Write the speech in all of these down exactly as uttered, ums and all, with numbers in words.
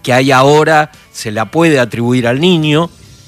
que hay ahora se la puede atribuir al niño,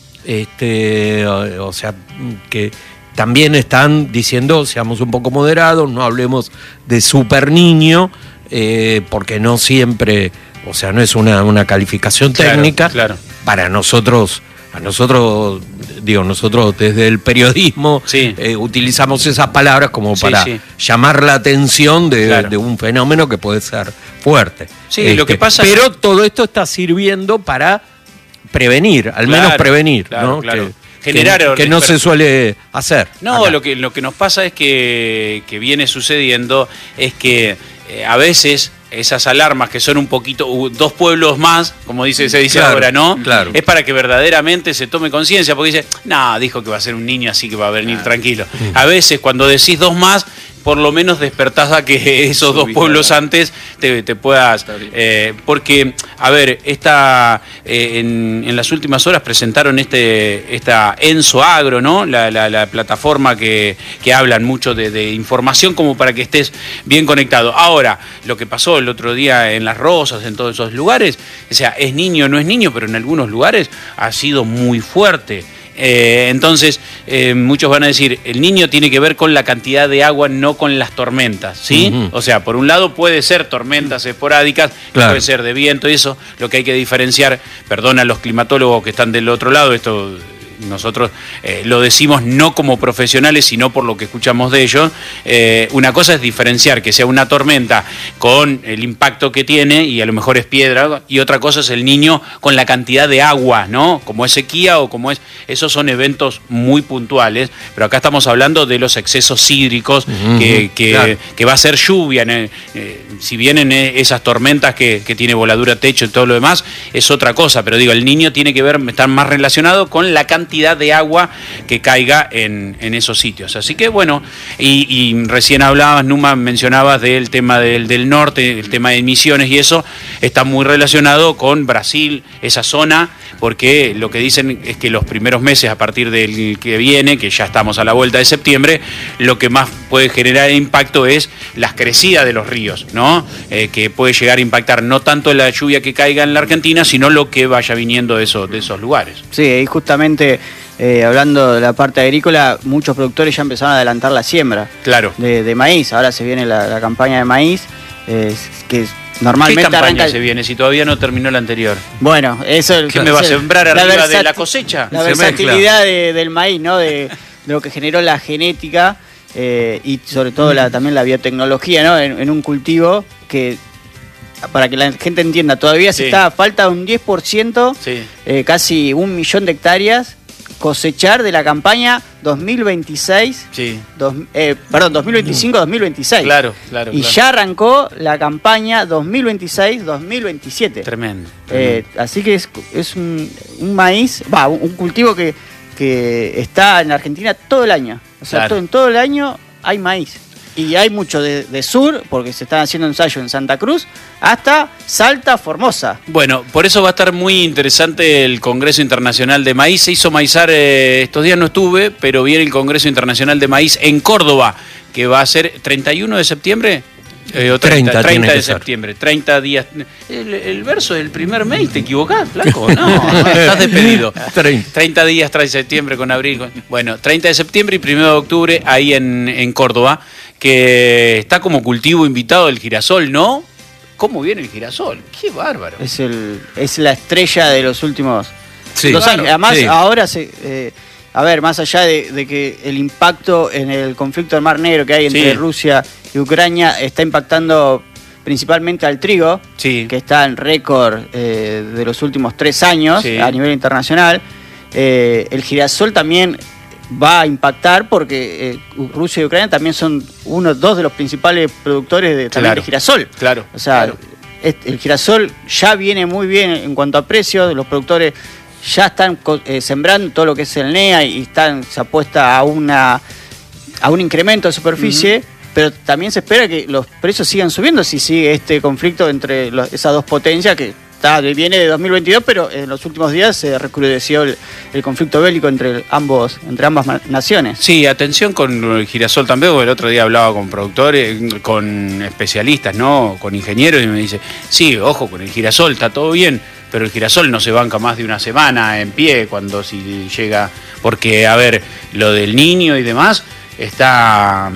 este, o, o sea, que también están diciendo, seamos un poco moderados, no hablemos de super niño, eh, porque no siempre, o sea, no es una, una calificación técnica. Claro, claro. Para nosotros, a nosotros, digo, nosotros desde el periodismo sí. eh, utilizamos esas palabras como sí, para sí. llamar la atención de, claro. de un fenómeno que puede ser fuerte. Sí, este, lo que pasa pero es... todo esto está sirviendo para prevenir, al claro, menos prevenir, claro, ¿no? Claro. Que, Generar que, que no se suele hacer. No, lo que, lo que nos pasa es que, que viene sucediendo es que eh, a veces esas alarmas que son un poquito, uh, dos pueblos más, como dice, se dice claro, ahora, ¿no? Claro. Es para que verdaderamente se tome conciencia, porque dice, no, dijo que va a ser un niño, así que va a venir claro. tranquilo. Mm. A veces cuando decís dos más, por lo menos despertás a que esos sí, dos pueblos claro. antes te, te puedas... Eh, porque, a ver, esta, eh, en, en las últimas horas presentaron este esta Enso Agro, ¿no? La, la, la plataforma que, que hablan mucho de, de información como para que estés bien conectado. Ahora, lo que pasó el otro día en Las Rosas, en todos esos lugares, o sea, es niño, no es niño, pero en algunos lugares ha sido muy fuerte. Eh, entonces, eh, muchos van a decir, el niño tiene que ver con la cantidad de agua, no con las tormentas, ¿sí? Uh-huh. O sea, por un lado puede ser tormentas esporádicas, claro. puede ser de viento y eso, lo que hay que diferenciar, perdón a los climatólogos que están del otro lado, esto... Nosotros eh, lo decimos no como profesionales, sino por lo que escuchamos de ellos. Eh, una cosa es diferenciar que sea una tormenta con el impacto que tiene y a lo mejor es piedra, y otra cosa es el niño con la cantidad de agua, ¿no? Como es sequía o como es... Esos son eventos muy puntuales, pero acá estamos hablando de los excesos hídricos, uh-huh, que, que, claro. que va a ser lluvia. Eh, eh, si vienen eh, esas tormentas que, que tiene voladura, techo y todo lo demás, es otra cosa, pero digo, el niño tiene que ver, estar más relacionado con la cantidad cantidad de agua que caiga en, en esos sitios. Así que bueno, y, y recién hablabas, Numa, mencionabas del tema del, del norte, el tema de emisiones, y eso está muy relacionado con Brasil, esa zona, porque lo que dicen es que los primeros meses, a partir del que viene, que ya estamos a la vuelta de septiembre, lo que más puede generar impacto es las crecidas de los ríos, ¿no? Eh, que puede llegar a impactar no tanto la lluvia que caiga en la Argentina, sino lo que vaya viniendo de esos, de esos lugares. Sí, y justamente eh, hablando de la parte agrícola, muchos productores ya empezaron a adelantar la siembra claro. de, de maíz. Ahora se viene la, la campaña de maíz, eh, que normalmente ¿Qué campaña arranca... se viene si todavía no terminó la anterior? Bueno, eso... ¿Qué me va a sembrar la arriba de la cosecha? La versatilidad de, del maíz, ¿no? De, de lo que generó la genética eh, y sobre todo la, también la biotecnología, ¿no? En, en un cultivo que... Para que la gente entienda, todavía sí. se está a falta de un diez por ciento, sí. eh, casi un millón de hectáreas, cosechar de la campaña dos mil veintiséis, sí. dos, eh, perdón, dos mil veinticinco dos mil veintiséis. Claro, claro. Y claro. ya arrancó la campaña dos mil veintiséis dos mil veintisiete. Tremendo. Eh, tremendo. Así que es, es un, un maíz, va, un, un cultivo que, que está en Argentina todo el año. O sea, claro. todo, en todo el año hay maíz. Y hay mucho de, de sur, porque se están haciendo ensayos en Santa Cruz, hasta Salta, Formosa. Bueno, por eso va a estar muy interesante el Congreso Internacional de Maíz. Se hizo maizar, eh, estos días no estuve, pero viene el Congreso Internacional de Maíz en Córdoba, que va a ser treinta y uno de septiembre. Eh, o treinta, treinta, treinta de septiembre, treinta días. El, el verso del primer mes, ¿te equivocás, flaco? No, no, estás despedido. treinta días trae septiembre con abril. Con... Bueno, treinta de septiembre y primero de octubre ahí en, en Córdoba, que está como cultivo invitado el girasol, ¿no? ¿Cómo viene el girasol? ¡Qué bárbaro! Es, el, es la estrella de los últimos sí, dos claro, años. Además, sí. ahora se... Eh, A ver, más allá de, de que el impacto en el conflicto del Mar Negro que hay entre sí. Rusia y Ucrania está impactando principalmente al trigo, sí. que está en récord eh, de los últimos tres años sí. a nivel internacional, eh, el girasol también va a impactar porque eh, Rusia y Ucrania también son uno, dos de los principales productores de, también claro. de girasol. Claro. O sea, claro. este, el girasol ya viene muy bien en cuanto a precios, los productores ya están eh, sembrando todo lo que es el N E A y están, se apuesta a una a un incremento de superficie, uh-huh. pero también se espera que los precios sigan subiendo si sigue este conflicto entre los, esas dos potencias que está, viene de dos mil veintidós, pero en los últimos días se recrudeció el, el conflicto bélico entre ambos entre ambas naciones. Sí, atención con el girasol también, porque el otro día hablaba con productores, con especialistas, ¿no? Con ingenieros, y me dice, sí, ojo con el girasol, está todo bien, pero el girasol no se banca más de una semana en pie cuando si llega, porque a ver, lo del niño y demás está,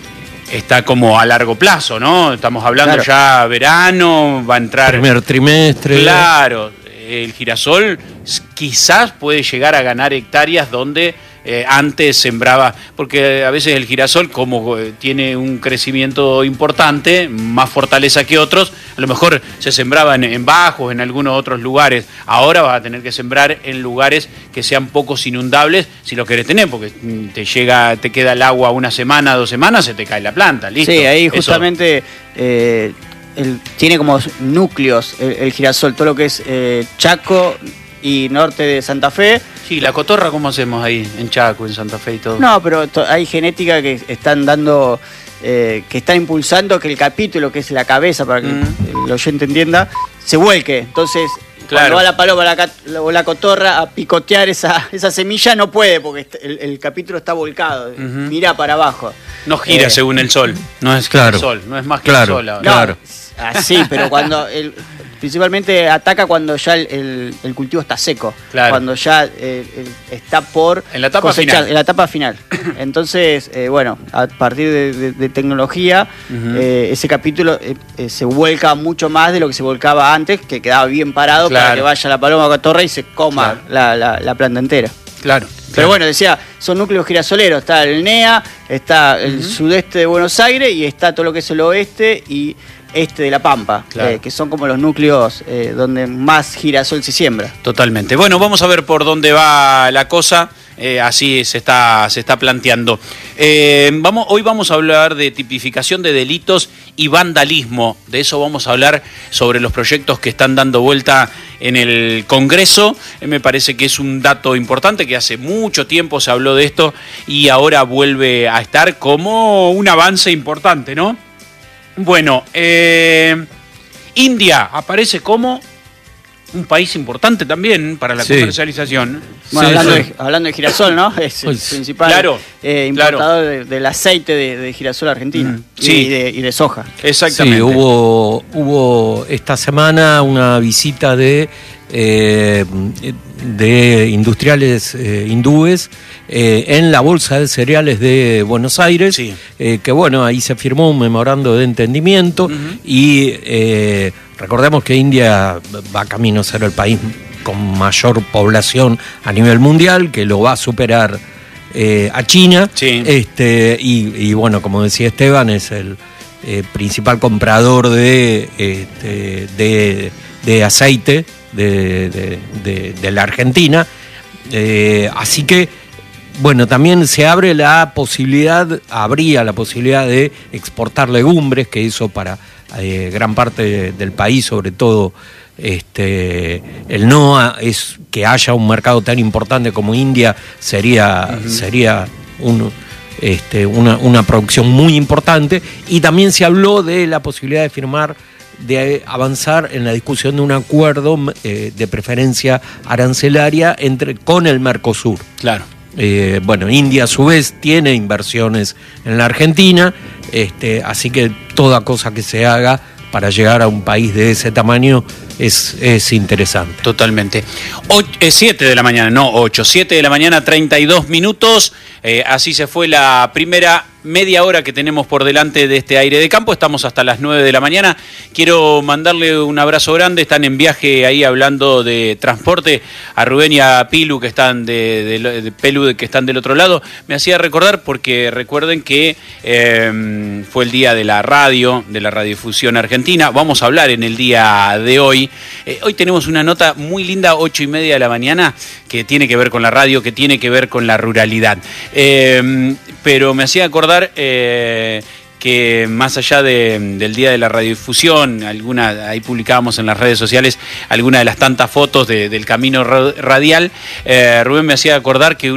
está como a largo plazo, ¿no? Estamos hablando claro. ya verano, va a entrar... Primer trimestre. Claro, el girasol quizás puede llegar a ganar hectáreas donde... Eh, antes sembraba, porque a veces el girasol, como eh, tiene un crecimiento importante, más fortaleza que otros, a lo mejor se sembraba en, en bajos, en algunos otros lugares. Ahora vas a tener que sembrar en lugares que sean pocos inundables si lo querés tener, porque te llega, te queda el agua una semana, dos semanas, se te cae la planta, listo. Sí, ahí justamente eh, el, tiene como núcleos el, el girasol, todo lo que es eh, Chaco y norte de Santa Fe. Sí, la cotorra, ¿cómo hacemos ahí en Chaco, en Santa Fe y todo? No, pero hay genética que están dando, eh, que están impulsando que el capítulo, que es la cabeza, para que mm. el oyente entienda, se vuelque. Entonces, claro. cuando va la paloma la, o la cotorra a picotear esa, esa semilla, no puede, porque el, el capítulo está volcado, uh-huh. mira para abajo. No gira eh, según el sol, no es claro. el sol, no es más que claro, el sol ahora. Claro. No, así, pero cuando... El, principalmente ataca cuando ya el, el, el cultivo está seco, claro. cuando ya eh, está por en la etapa cosechar, final. En la etapa final. Entonces, eh, bueno, a partir de, de, de tecnología, uh-huh. eh, ese capítulo eh, eh, se vuelca mucho más de lo que se volcaba antes, que quedaba bien parado claro. para que vaya la paloma cotorra y se coma claro. la, la, la planta entera. Claro. Pero claro. bueno, decía, son núcleos girasoleros, está el N E A, está el uh-huh. sudeste de Buenos Aires y está todo lo que es el oeste y este de La Pampa, claro. eh, que son como los núcleos eh, donde más girasol se siembra. Totalmente. Bueno, vamos a ver por dónde va la cosa, eh, así se está, se está planteando. Eh, vamos, hoy vamos a hablar de tipificación de delitos y vandalismo. De eso vamos a hablar sobre los proyectos que están dando vuelta en el Congreso. Eh, me parece que es un dato importante, que hace mucho tiempo se habló de esto y ahora vuelve a estar como un avance importante, ¿no? Bueno, eh, India aparece como un país importante también para la sí. comercialización. Bueno, sí, hablando, sí. De, hablando de girasol, ¿no? Es el principal claro, eh, importador claro. de, del aceite de, de girasol argentino mm, y, sí. de, y de soja. Exactamente. Sí, hubo, hubo esta semana una visita de, eh, de industriales eh, hindúes eh, en la Bolsa de Cereales de Buenos Aires, sí. eh, que bueno, ahí se firmó un memorando de entendimiento uh-huh. y eh, recordemos que India va camino a ser el país con mayor población a nivel mundial, que lo va a superar eh, a China, sí. este, y, y bueno, como decía Esteban, es el eh, principal comprador de, este, de, de aceite de, de, de, de la Argentina, eh, así que bueno, también se abre la posibilidad, habría la posibilidad de exportar legumbres, que eso para eh, gran parte de, del país, sobre todo este, el N O A, es que haya un mercado tan importante como India, sería, uh-huh. sería un, este, una, una producción muy importante. Y también se habló de la posibilidad de firmar, de avanzar en la discusión de un acuerdo eh, de preferencia arancelaria entre, con el Mercosur. Claro. Eh, bueno, India a su vez tiene inversiones en la Argentina, este, así que toda cosa que se haga para llegar a un país de ese tamaño es, es interesante. Totalmente. siete de la mañana, no ocho, siete de la mañana, treinta y dos minutos. Eh, así se fue la primera media hora que tenemos por delante de este aire de campo. Estamos hasta las nueve de la mañana. Quiero mandarle un abrazo grande. Están en viaje ahí hablando de transporte a Rubén y a Pilu, que están de, de, de Pelu, que están del otro lado. Me hacía recordar, porque recuerden que eh, fue el día de la radio, de la radiodifusión argentina. Vamos a hablar en el día de hoy. Eh, hoy tenemos una nota muy linda, ocho y media de la mañana, que tiene que ver con la radio, que tiene que ver con la ruralidad. Eh, pero me hacía acordar Eh, que más allá de, del día de la radiodifusión, alguna, ahí publicábamos en las redes sociales algunas de las tantas fotos de, del camino radial, eh, Rubén me hacía acordar que